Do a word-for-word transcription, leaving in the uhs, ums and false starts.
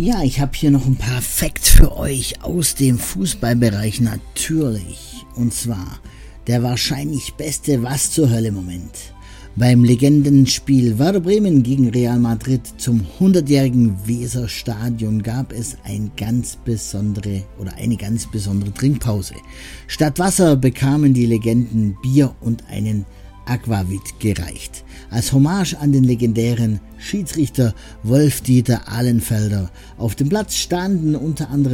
Ja, ich habe hier noch ein paar Facts für euch aus dem Fußballbereich natürlich. Und zwar der wahrscheinlich beste Was zur Hölle Moment. Beim Legendenspiel Werder Bremen gegen Real Madrid zum hundertjährigen Weserstadion gab es ein ganz besondere oder eine ganz besondere Trinkpause. Statt Wasser bekamen die Legenden Bier und einen Aquavit gereicht. Als Hommage an den legendären Schiedsrichter Wolf-Dieter Ahlenfelder. Auf dem Platz standen unter anderem